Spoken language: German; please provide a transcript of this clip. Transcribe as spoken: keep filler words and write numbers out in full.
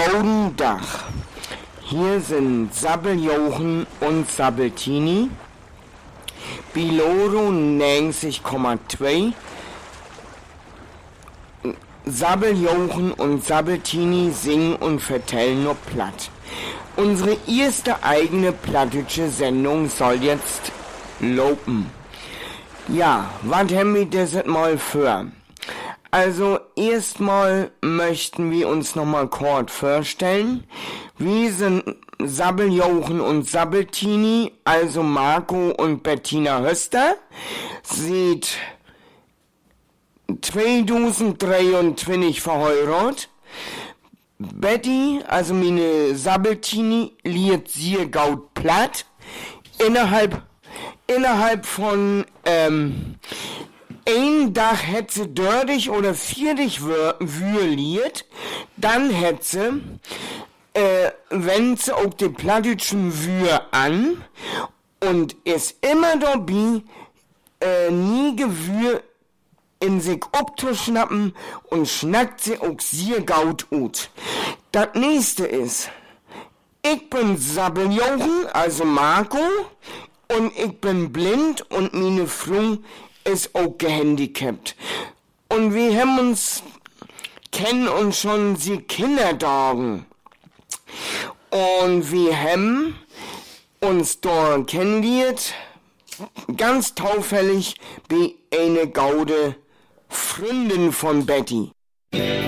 guten Dach. Hier sind Sabbeljochen und Sabbeltini. Biloro neunzig Komma zwei. Sabbeljochen und Sabbeltini singen und vertellen nur platt. Unsere erste eigene plattische Sendung soll jetzt lopen. Ja, was haben wir das mal für? Also erstmal möchten wir uns nochmal kurz vorstellen. Wir sind Sabbeljochen und Sabbeltini, also Marco und Bettina Höster. Seit zweitausenddreiundzwanzig verheiratet. Betty, also meine Sabbeltini, liert sehr gaut platt. Innerhalb, innerhalb von, ähm, ein Dach hätte sie dördig oder vierdig würliert, dann hätte sie, äh, wenn sie auch die plattischen Wür an und ist immer dabei, äh, nie Gewür in sich abzuschnappen und schnackt sie auch sehr gaut ut. Das nächste ist, ich bin Sabbeljochen, also Marco, und ich bin blind und meine Frau ist auch gehandicapt. Und wir haben uns, kennen uns schon sie Kindertagen. Und wir haben uns dort kennengelernt, ganz taufällig, wie eine gaude Freundin von Betty.